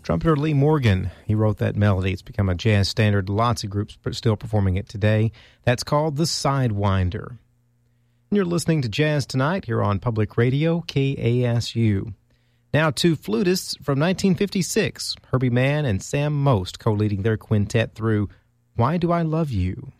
Trumpeter Lee Morgan, he wrote that melody. It's become a jazz standard. Lots of groups are still performing it today. That's called the Sidewinder. You're listening to Jazz Tonight here on Public Radio, KASU. Now two flutists from 1956, Herbie Mann and Sam Most, co-leading their quintet through Why Do I Love You?